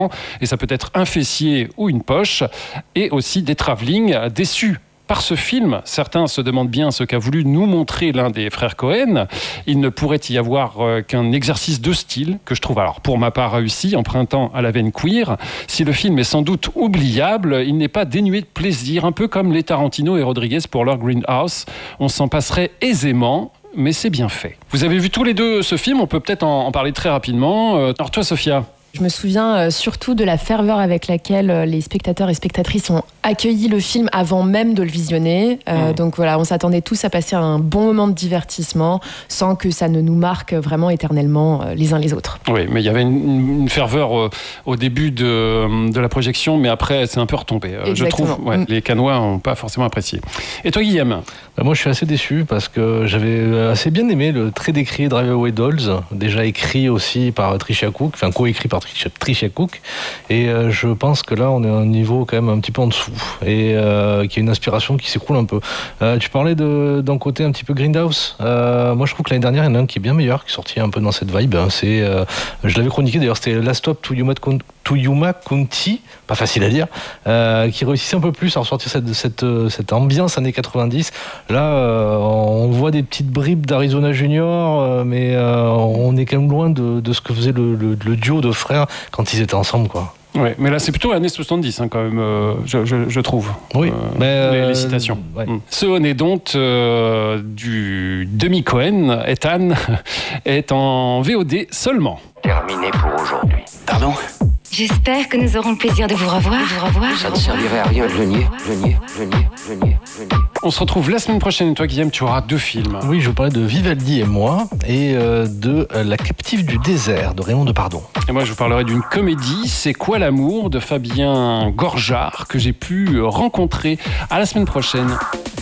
et ça peut être un fessier ou une poche, et aussi des travelling déçus. Par ce film, certains se demandent bien ce qu'a voulu nous montrer l'un des frères Cohen. Il ne pourrait y avoir qu'un exercice de style que je trouve, alors pour ma part réussi, empruntant à la veine queer. Si le film est sans doute oubliable, il n'est pas dénué de plaisir, un peu comme les Tarantino et Rodriguez pour leur Grindhouse. On s'en passerait aisément, mais c'est bien fait. Vous avez vu tous les deux ce film, on peut peut-être en parler très rapidement. Alors toi, Sophia ? Je me souviens surtout de la ferveur avec laquelle les spectateurs et spectatrices ont accueilli le film avant même de le visionner. Donc voilà, on s'attendait tous à passer un bon moment de divertissement sans que ça ne nous marque vraiment éternellement les uns les autres. Oui, mais il y avait une ferveur au début de la projection, mais après c'est un peu retombé. Je trouve, les Canois n'ont pas forcément apprécié. Et toi, Guillaume ? Moi, je suis assez déçu parce que j'avais assez bien aimé le très décrié Drive Away Dolls, déjà écrit aussi par Tricia Cook, enfin coécrit par Tricia Cook, et je pense que là on est à un niveau quand même un petit peu en dessous et qu'il y a une inspiration qui s'écroule un peu. Tu parlais d'un côté un petit peu Grindhouse. Moi je trouve que l'année dernière il y en a un qui est bien meilleur, qui est sorti un peu dans cette vibe. Je l'avais chroniqué d'ailleurs, c'était Last Stop to Yuma County, pas facile à dire, qui réussissait un peu plus à ressortir cette ambiance années 90. Là, on voit des petites bribes d'Arizona Junior, mais on est quand même loin de ce que faisait le duo de frères quand ils étaient ensemble, quoi. Ouais, mais là c'est plutôt années 70 quand même, je trouve. Oui, les citations. Ouais. Ce Onedonte du demi-Cohen, Ethan, est en VOD seulement. Terminé pour aujourd'hui. Pardon ? J'espère que nous aurons le plaisir de vous revoir. Ça ne servirait à rien de le nier. On se retrouve la semaine prochaine. Et toi, Guillaume, tu auras 2 films. Oui, je vous parlais de Vivaldi et moi et de La captive du désert de Raymond Depardon. Et moi, je vous parlerai d'une comédie, C'est quoi l'amour de Fabien Gorjard, que j'ai pu rencontrer. À la semaine prochaine.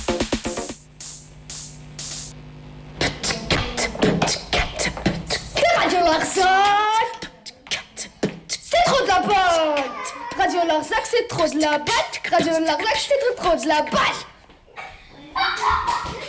Radio Larzac, c'est trop de la botte. Radio Larzac, c'est trop de la botte. Radio Larzac, c'est trop de la botte.